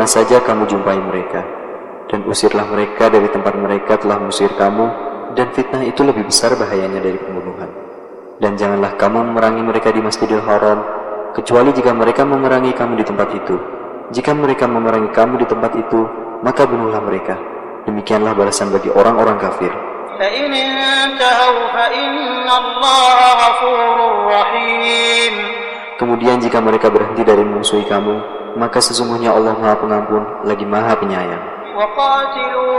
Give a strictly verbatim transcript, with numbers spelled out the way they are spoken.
mana saja kamu jumpai mereka, dan usirlah mereka dari tempat mereka telah mengusir kamu, dan fitnah itu lebih besar bahayanya dari pembunuhan. Dan janganlah kamu memerangi mereka di Masjidil Haram, kecuali jika mereka memerangi kamu di tempat itu. Jika mereka memerangi kamu di tempat itu, maka bunuhlah mereka. Demikianlah balasan bagi orang-orang kafir. فَإِنِ انْتَهَوْا فَإِنَّ اللَّهَ غَفُورٌ رَحِيمٌ. Kemudian jika mereka berhenti dari memusuhi kamu, maka sesungguhnya Allah Maha Pengampun lagi Maha Penyayang.